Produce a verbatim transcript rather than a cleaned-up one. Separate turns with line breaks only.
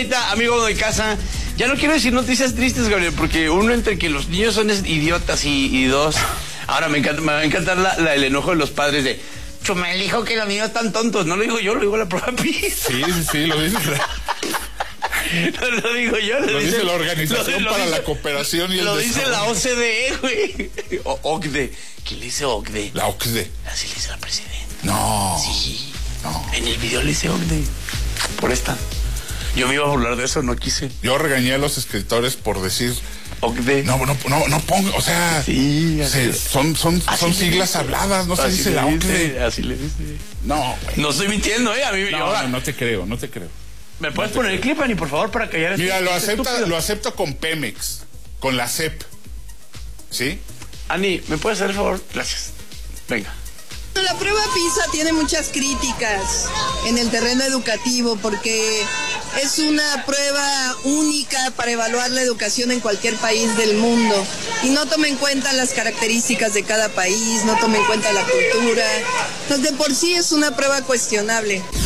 ahorita, amigo de casa, ya no quiero decir noticias tristes, Gabriel, porque uno entre que los niños son idiotas y, y dos, ahora me encanta, me va a encantar la, la, el enojo de los padres de, Chumel dijo que los niños están tontos, no lo digo yo, lo digo la propia pista.
Sí, sí, sí, lo dice.
No lo digo yo, lo,
lo dice, dice la Organización
lo, lo
para
dice,
la Cooperación y el
Lo
Desarrollo.
dice la O C D E, güey. O, O C D E. ¿Quién le dice O C D E?
La O C D E.
Así le dice la presidenta.
No.
Sí.
No.
En el video le dice O C D E. Por esta. Yo me iba a burlar de eso, no quise.
Yo regañé a los escritores por decir...
O C D E.
No, no, no, no pongo, o sea...
Sí,
se, son son, son siglas
dice.
habladas, no se
Así
dice la O C D E.
Así le dice.
No, güey.
No estoy mintiendo, ¿eh? A mí,
no,
ahora,
no, no te creo, no te creo.
¿Me puedes
no
poner el clip, Ani, por favor, para callar?
Mira,
este,
lo
este
acepta,
estúpido?
lo acepto con Pemex, con la C E P. ¿Sí?
Ani, ¿me puedes hacer el favor? Gracias. Venga.
La prueba PISA tiene muchas críticas en el terreno educativo porque es una prueba única para evaluar la educación en cualquier país del mundo y no toma en cuenta las características de cada país, no toma en cuenta la cultura. Entonces, de por sí es una prueba cuestionable.